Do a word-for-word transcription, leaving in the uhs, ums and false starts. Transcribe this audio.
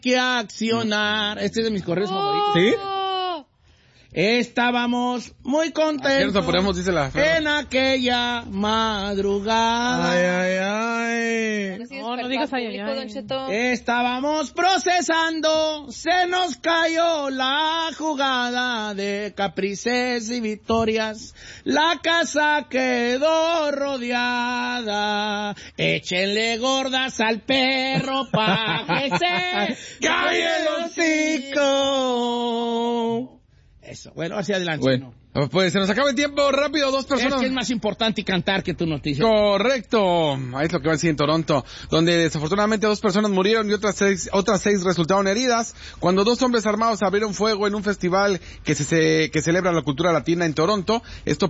que accionar. Este es de mis correos oh. favoritos. ¿Sí? Estábamos muy contentos. Cierto, ponemos, dice la Ferro. En aquella madrugada. Ay, ay, ay. No, no digas ay, ay, ay. Estábamos procesando, se nos cayó la jugada de caprices y victorias. La casa quedó rodeada. Échenle gordas al perro pa' que se calle el hocico. Eso, bueno, hacia adelante. Bueno, no. Pues se nos acaba el tiempo rápido, dos personas. Es que es más importante cantar que tu noticia. Correcto, ahí es lo que va a decir en Toronto, donde desafortunadamente dos personas murieron y otras seis, otras seis resultaron heridas cuando dos hombres armados abrieron fuego en un festival que se, se que celebra la cultura latina en Toronto. Esto